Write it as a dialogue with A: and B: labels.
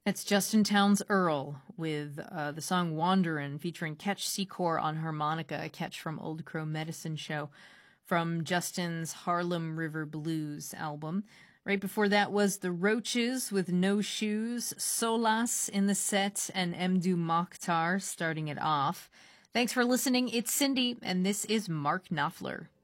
A: It's Justin Townes Earl with the song Wanderin' featuring Ketch Secor on harmonica, a Ketch from Old Crow Medicine Show from Justin's Harlem River Blues album. Right before that was The Roaches with No Shoes, Solas in the set, and Mdu Mokhtar starting it off. Thanks for listening. It's Cindy, and this is Mark Knopfler.